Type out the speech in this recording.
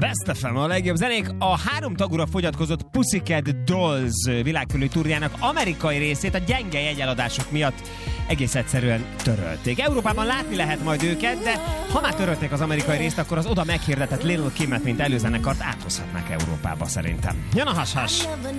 Best FM a legjobb zenék. A 3 tagúra fogyatkozott Pussycat Dolls világkörüli turjának amerikai részét a gyenge jegyeladások miatt egész egyszerűen törölték. Európában látni lehet majd őket, de ha már törölték az amerikai részt, akkor az oda meghirdetett Lil' Kimet, mint előzenekart áthozhatnák Európába szerintem. Jön a has-has!